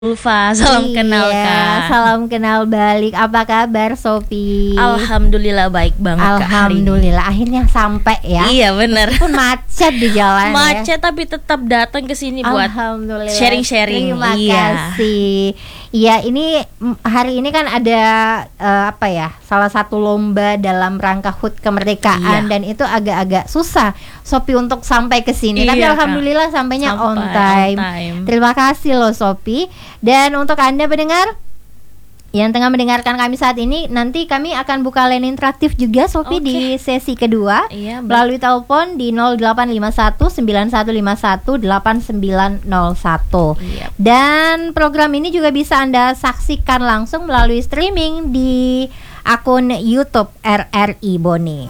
Ulfa, salam kenal Kak. Salam kenal balik. Apa kabar Sophie? Alhamdulillah baik banget Kak hari ini. Alhamdulillah akhirnya sampai ya. Iya benar. Pun macet di jalan Macet tapi tetap datang ke sini buat Alhamdulillah. sharing-sharing. Terima Iya. kasih. Iya, ini hari ini kan ada salah satu lomba dalam rangka HUT kemerdekaan. Iya. Dan itu agak-agak susah Sophie untuk sampai ke sini. Tapi Iya, Kak. alhamdulillah sampainya on Sampai time. on time. Terima kasih loh Sophie. Dan untuk Anda pendengar yang tengah mendengarkan kami saat ini, nanti kami akan buka line interaktif juga Sophie Oke. di sesi kedua. Iya, melalui telepon di 0851 9151 8901. Iya. Dan program ini juga bisa Anda saksikan langsung melalui streaming di akun YouTube RRI Bone.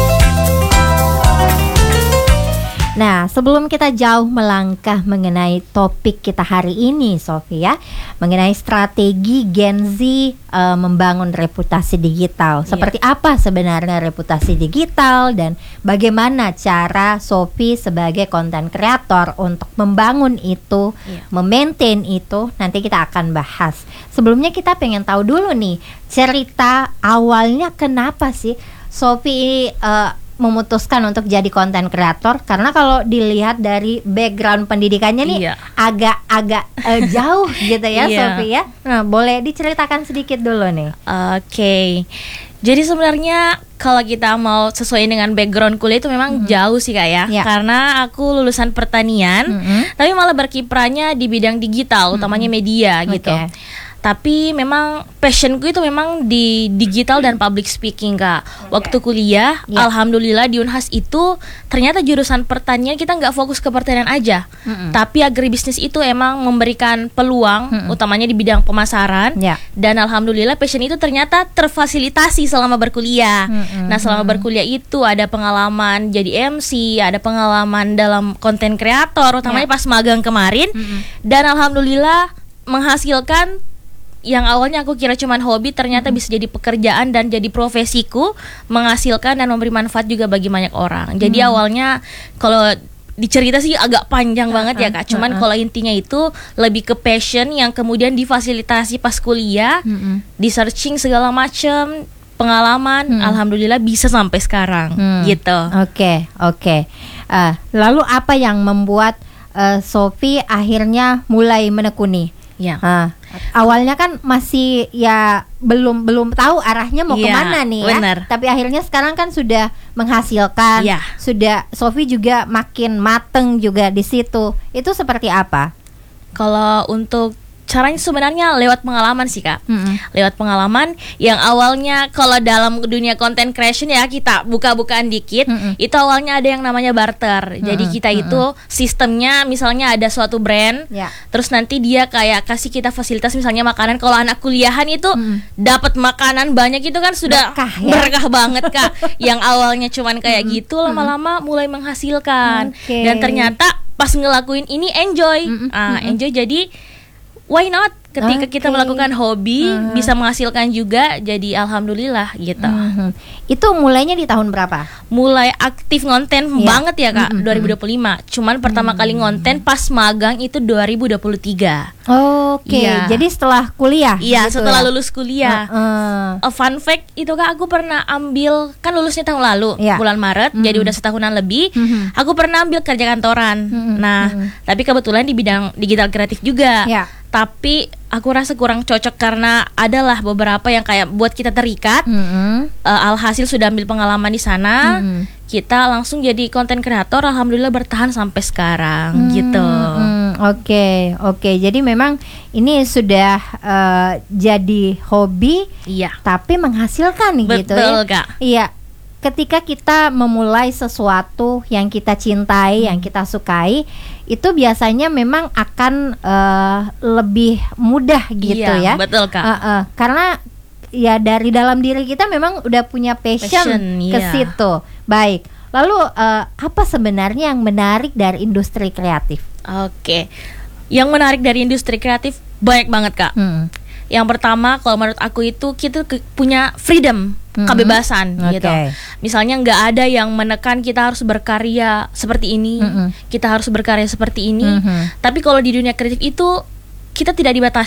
Nah, sebelum kita jauh melangkah mengenai topik kita hari ini, Sophia, mengenai strategi Gen Z membangun reputasi digital. Seperti apa sebenarnya reputasi digital dan bagaimana cara Sophie sebagai konten kreator untuk membangun itu, memaintain itu, nanti kita akan bahas. Sebelumnya kita pengen tahu dulu nih, cerita awalnya kenapa sih Sophie memutuskan untuk jadi konten kreator, karena kalau dilihat dari background pendidikannya nih agak-agak jauh gitu ya Sophie ya. Nah, boleh diceritakan sedikit dulu nih. Oke. Jadi sebenarnya kalau kita mau sesuai dengan background kuliah itu memang jauh sih Kak ya. Karena aku lulusan pertanian, tapi malah berkiprahnya di bidang digital, utamanya media gitu. Tapi memang passionku itu memang di digital dan public speaking Kak. Waktu kuliah, alhamdulillah di Unhas itu ternyata jurusan pertanian kita nggak fokus ke pertanian aja, tapi agribisnis itu emang memberikan peluang, utamanya di bidang pemasaran. Dan alhamdulillah passion itu ternyata terfasilitasi selama berkuliah. Nah selama berkuliah itu ada pengalaman jadi MC, ada pengalaman dalam konten kreator, utamanya pas magang kemarin. Dan alhamdulillah menghasilkan yang awalnya aku kira cuman hobi, ternyata bisa jadi pekerjaan dan jadi profesiku, menghasilkan dan memberi manfaat juga bagi banyak orang. Jadi awalnya kalau dicerita sih agak panjang banget ya Kak. Cuman kalau intinya itu lebih ke passion yang kemudian difasilitasi pas kuliah, di searching segala macam, pengalaman, alhamdulillah bisa sampai sekarang gitu. Oke. Lalu apa yang membuat Sophie akhirnya mulai menekuni? Awalnya kan masih belum tahu arahnya mau kemana nih ya. Tapi akhirnya sekarang kan sudah menghasilkan, sudah Sophie juga makin mateng juga di situ. Itu seperti apa? Kalau untuk caranya sebenarnya lewat pengalaman sih Kak. Lewat pengalaman yang awalnya kalau dalam dunia content creation ya kita buka-bukaan dikit, itu awalnya ada yang namanya barter. Jadi kita itu sistemnya misalnya ada suatu brand, terus nanti dia kayak kasih kita fasilitas misalnya makanan. Kalau anak kuliahan itu dapat makanan banyak itu kan sudah berkah banget Kak. Yang awalnya cuman kayak gitu lama-lama mulai menghasilkan. Dan ternyata pas ngelakuin ini enjoy. Enjoy jadi why not? Ketika kita melakukan hobi bisa menghasilkan juga, jadi alhamdulillah gitu. Itu mulainya di tahun berapa? Mulai aktif ngonten banget ya Kak, 2025. Cuman pertama kali ngonten pas magang itu 2023. Jadi setelah kuliah? Iya, gitu setelah lulus kuliah. Fun fact itu Kak, aku pernah ambil, kan lulusnya tahun lalu, bulan Maret, jadi udah setahunan lebih. Aku pernah ambil kerja kantoran. Nah, tapi kebetulan di bidang digital kreatif juga. Tapi aku rasa kurang cocok karena adalah beberapa yang kayak buat kita terikat. Alhasil sudah ambil pengalaman di sana, kita langsung jadi konten kreator. Alhamdulillah bertahan sampai sekarang gitu. Oke. Jadi memang ini sudah jadi hobi, tapi menghasilkan gitu ya. Betul Kak. Iya. Ketika kita memulai sesuatu yang kita cintai, yang kita sukai, itu biasanya memang akan lebih mudah gitu ya. Betul Kak. Karena ya dari dalam diri kita memang udah punya passion ke situ. Baik. Lalu apa sebenarnya yang menarik dari industri kreatif? Oke. Yang menarik dari industri kreatif banyak banget Kak. Yang pertama kalau menurut aku itu kita punya freedom, kebebasan gitu. Misalnya nggak ada yang menekan kita harus berkarya seperti ini, kita harus berkarya seperti ini. Tapi kalau di dunia kreatif itu kita tidak